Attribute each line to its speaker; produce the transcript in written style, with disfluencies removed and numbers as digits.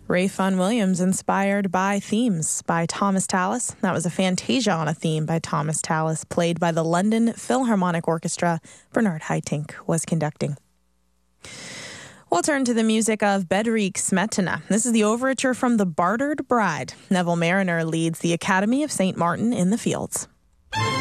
Speaker 1: Ralph Vaughan Williams, inspired by themes by Thomas Tallis. That was a Fantasia on a theme by Thomas Tallis, played by the London Philharmonic Orchestra. Bernard Haitink was conducting. We'll turn to the music of Bedřich Smetana. This is the overture from The Bartered Bride. Neville Marriner leads the Academy of St. Martin in the Fields.